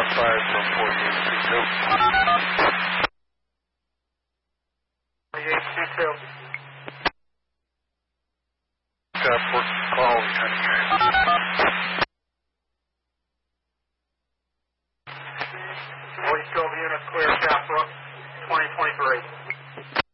5 from 4822. 4822. Stop work call, Lieutenant Grant. Voice Cove unit clear, Southbrook, 2023.